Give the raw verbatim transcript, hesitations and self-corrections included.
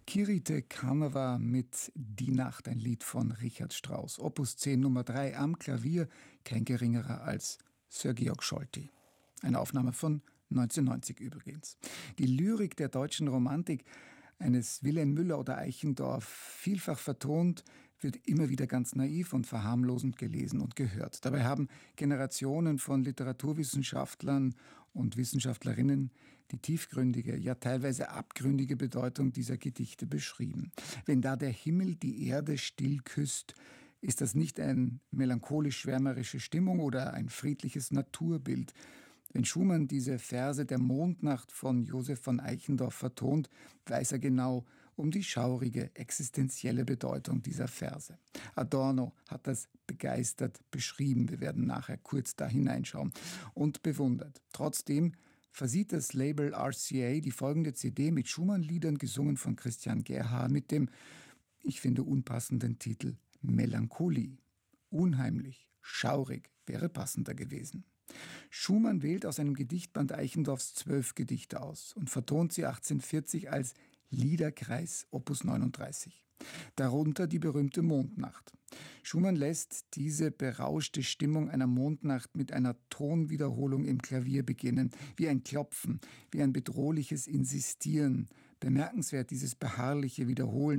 Kirite Carnava mit Die Nacht, ein Lied von Richard Strauss. Opus zehn Nummer drei am Klavier, kein geringerer als Sir Georg Scholti. Eine Aufnahme von neunzehnhundertneunzig übrigens. Die Lyrik der deutschen Romantik eines Wilhelm Müller oder Eichendorff, vielfach vertont, wird immer wieder ganz naiv und verharmlosend gelesen und gehört. Dabei haben Generationen von Literaturwissenschaftlern und Wissenschaftlerinnen die tiefgründige, ja teilweise abgründige Bedeutung dieser Gedichte beschrieben. Wenn da der Himmel die Erde still küsst, ist das nicht eine melancholisch-schwärmerische Stimmung oder ein friedliches Naturbild. Wenn Schumann diese Verse der Mondnacht von Joseph von Eichendorff vertont, weiß er genau um die schaurige, existenzielle Bedeutung dieser Verse. Adorno hat das begeistert beschrieben. Wir werden nachher kurz da hineinschauen und bewundert. Trotzdem versieht das Label R C A die folgende C D mit Schumann-Liedern, gesungen von Christian Gerha, mit dem, ich finde, unpassenden Titel Melancholie. Unheimlich, schaurig wäre passender gewesen. Schumann wählt aus einem Gedichtband Eichendorffs zwölf Gedichte aus und vertont sie achtzehnhundertvierzig als Liederkreis Opus neununddreißig. Darunter die berühmte Mondnacht. Schumann lässt diese berauschte Stimmung einer Mondnacht mit einer Tonwiederholung im Klavier beginnen, wie ein Klopfen, wie ein bedrohliches Insistieren. Bemerkenswert dieses beharrliche Wiederholen